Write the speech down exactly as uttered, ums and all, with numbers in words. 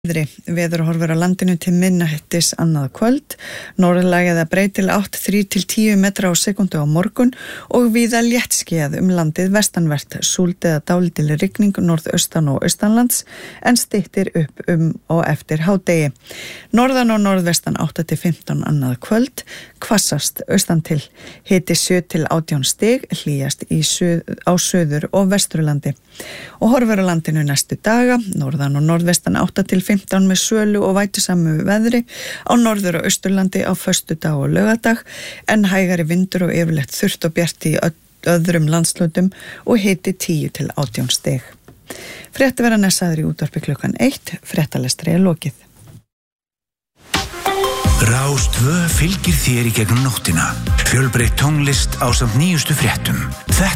Veðurhorfur á landinu til miðnættis annað kvöld, norðlæg eða breytileg átt þrír til tíu metra á sekúndu á morgun og víða léttskýjað um landið vestanvert, súld eða dálítil rigning norðaustan og austanlands en styttir upp um og eftir hádegi. Norðan og norðvestan átta til fimmtán annað kvöld, hvassast austan til, hiti sjö til átján stig, hlýjast í suð, á suður og vesturlandi. Og horfur á landinu næstu daga, norðan og norðvestan átta til fimmtán með sölu og vætusamu veðri á norður og austurlandi á föstudag og laugardag en hægari vindur og yfirleitt þurrt og bjart í öðrum landshlutum og hiti tíu til átján stig. Fréttir verða nessaður í útvarpi klukkan eitt, fréttalestri er lokið. Rás tvö fylgir þér í gegnum nóttina. Fjölbreytt tónlist ásamt nýjustu fréttum. Þetta